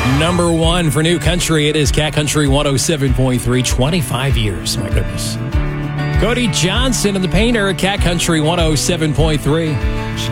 Number one for New Country, it is Cat Country 107.3, 25 years, my goodness. Cody Johnson and the Painter at Cat Country 107.3.